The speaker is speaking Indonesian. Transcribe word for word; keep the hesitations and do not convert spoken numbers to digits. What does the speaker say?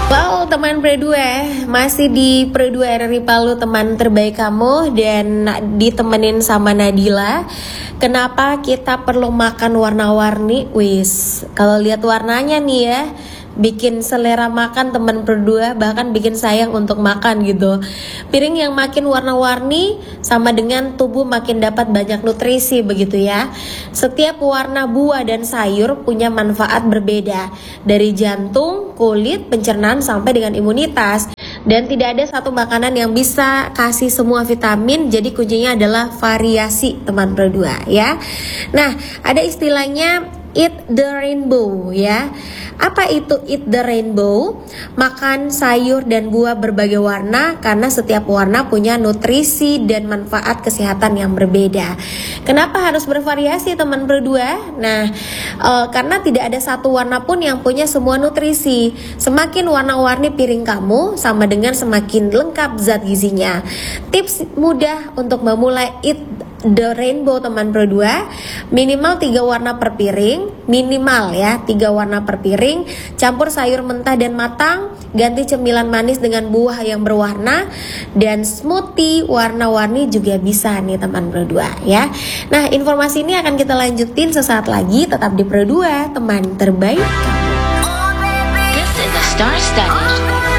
Wow, teman Pro dua, masih di Pro dua R R I Palu, teman terbaik kamu, dan ditemenin sama Nadila. Kenapa kita perlu makan warna-warni? Wis, kalau lihat warnanya nih ya, bikin selera makan teman Pro dua, bahkan bikin sayang untuk makan gitu. Piring yang makin warna-warni sama dengan tubuh makin dapat banyak nutrisi begitu ya. Setiap warna buah dan sayur punya manfaat berbeda, dari jantung, kulit, pencernaan sampai dengan imunitas. Dan tidak ada satu makanan yang bisa kasih semua vitamin, jadi kuncinya adalah variasi teman Pro dua ya. Nah, ada istilahnya eat the rainbow ya. Apa itu eat the rainbow? Makan sayur dan buah berbagai warna karena setiap warna punya nutrisi dan manfaat kesehatan yang berbeda. Kenapa harus bervariasi teman Pro dua? Nah, e, karena tidak ada satu warna pun yang punya semua nutrisi. Semakin warna-warni piring kamu, sama dengan semakin lengkap zat gizinya. Tips mudah untuk memulai eat the rainbow teman Pro dua, minimal tiga warna per piring, minimal ya tiga warna per piring, campur sayur mentah dan matang, ganti cemilan manis dengan buah yang berwarna, dan smoothie warna-warni juga bisa nih teman Pro dua ya. Nah, informasi ini akan kita lanjutin sesaat lagi, tetap di Pro dua, teman terbaik kamu. This is a star study.